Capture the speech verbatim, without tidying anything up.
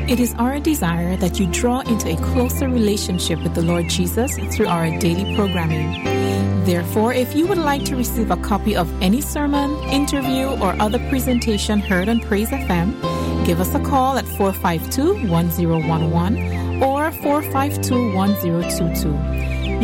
It is our desire that you draw into a closer relationship with the Lord Jesus through our daily programming. Therefore, if you would like to receive a copy of any sermon, interview, or other presentation heard on Praise F M, give us a call at four five two, one zero one one or four five two, one zero two two.